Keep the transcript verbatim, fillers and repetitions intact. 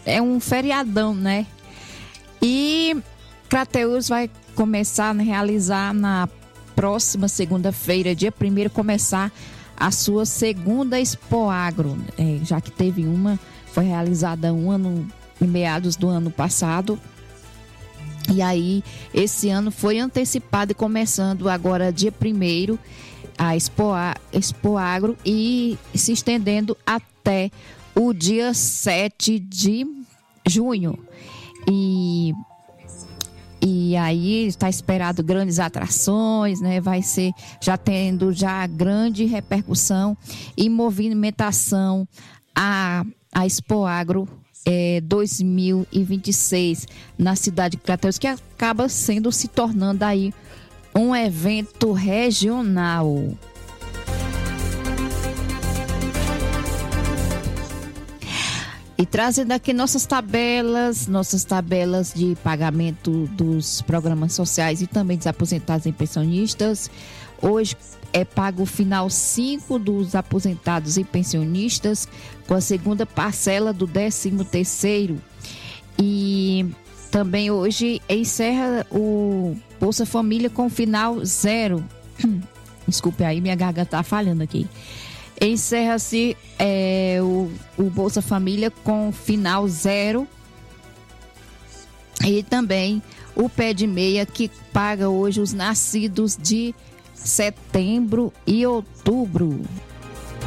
é um feriadão, né? E Crateús vai começar a realizar na próxima segunda-feira, dia primeiro, começar a sua segunda Expoagro, é, já que teve uma, foi realizada um ano, em meados do ano passado. E aí, esse ano foi antecipado e começando agora dia primeiro a Expoa, Expoagro e se estendendo até o dia sete de junho. E, e aí está esperado grandes atrações, né? Vai ser já tendo já grande repercussão e movimentação a, a Expoagro é, dois mil e vinte e seis na cidade de Crateús, que acaba sendo, se tornando aí um evento regional. E trazendo aqui nossas tabelas, nossas tabelas de pagamento dos programas sociais e também dos aposentados e pensionistas. Hoje é pago o final cinco dos aposentados e pensionistas, com a segunda parcela do décimo terceiro. E também hoje encerra o Bolsa Família com final zero. Desculpe aí, minha garganta tá falhando aqui. Encerra-se é, o, o Bolsa Família com final zero. E também o Pé de Meia, que paga hoje os nascidos de setembro e outubro.